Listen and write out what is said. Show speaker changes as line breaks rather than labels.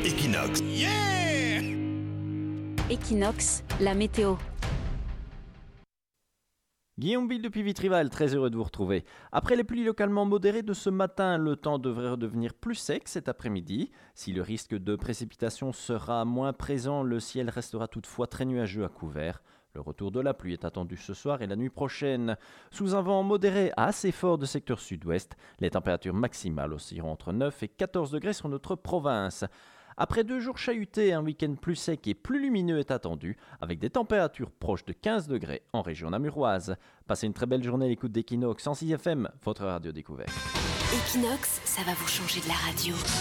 Equinox. Yeah!
Equinox, la météo.
Guillaume Bill depuis Vitrival, très heureux de vous retrouver. Après les pluies localement modérées de ce matin, le temps devrait redevenir plus sec cet après-midi. Si le risque de précipitation sera moins présent, le ciel restera toutefois très nuageux à couvert. Le retour de la pluie est attendu ce soir et la nuit prochaine. Sous un vent modéré à assez fort de secteur sud-ouest, les températures maximales oscilleront entre 9 et 14 degrés sur notre province. Après 2 jours chahutés, un week-end plus sec et plus lumineux est attendu, avec des températures proches de 15 degrés en région namuroise. Passez une très belle journée à l'écoute d'Equinox 106 FM, votre radio découverte.
Equinox, ça va vous changer de la radio.